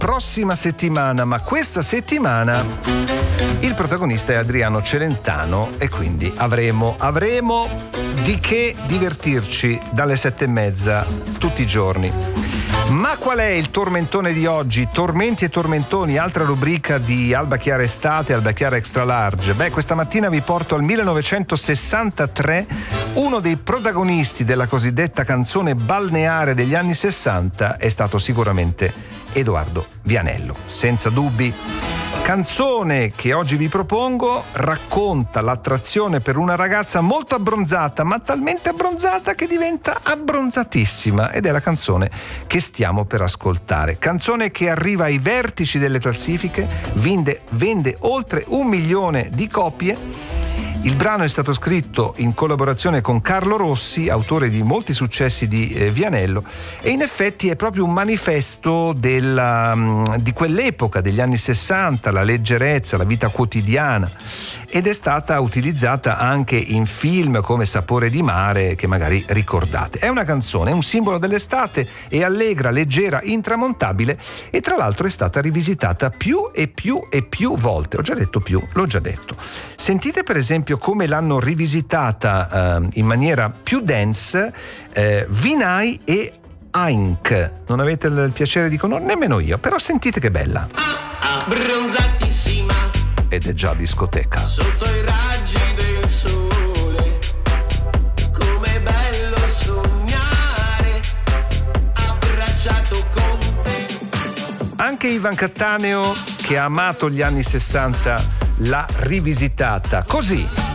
prossima settimana, ma questa settimana il protagonista è Adriano Celentano e quindi avremo di che divertirci dalle 7:30 tutti i giorni. Ma qual è il tormentone di oggi? Tormenti e tormentoni, altra rubrica di Alba Chiara Estate, Alba Chiara Extra Large. Questa mattina vi porto al 1963. Uno dei protagonisti della cosiddetta canzone balneare degli anni 60 è stato sicuramente Edoardo Vianello, senza dubbi. Canzone che oggi vi propongo racconta l'attrazione per una ragazza molto abbronzata, ma talmente abbronzata che diventa abbronzatissima, ed è la canzone che stiamo per ascoltare. Canzone che arriva ai vertici delle classifiche, vende oltre 1 milione di copie. Il brano è stato scritto in collaborazione con Carlo Rossi, autore di molti successi di Vianello, e in effetti è proprio un manifesto di quell'epoca, degli anni 60, la leggerezza, la vita quotidiana, ed è stata utilizzata anche in film come Sapore di mare, che magari ricordate. È una canzone, è un simbolo dell'estate, è allegra, leggera, intramontabile, e tra l'altro è stata rivisitata più e più volte. Ho già detto più, l'ho già detto. Sentite per esempio come l'hanno rivisitata in maniera più dance Vinay e Aink. Non avete il piacere di conoscere? Nemmeno io, però sentite che bella. Abbronzatissima. Ed è già discoteca. Sotto i raggi del sole, com'è bello sognare, abbracciato con te. Anche Ivan Cattaneo, che ha amato gli anni 60, l'ha rivisitata così.